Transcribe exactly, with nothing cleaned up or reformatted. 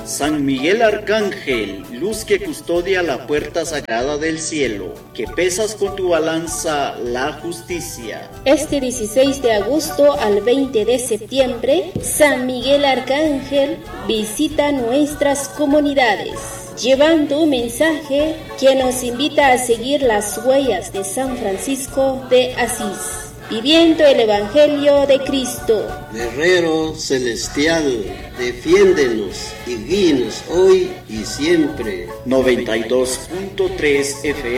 San Miguel Arcángel, luz que custodia la puerta sagrada del cielo, que pesas con tu balanza la justicia. Este dieciséis de agosto al veinte de septiembre, San Miguel Arcángel visita nuestras comunidades, llevando un mensaje que nos invita a seguir las huellas de San Francisco de Asís, viviendo el Evangelio de Cristo. Guerrero celestial, defiéndenos y guíenos hoy y siempre. noventa y dos punto tres F M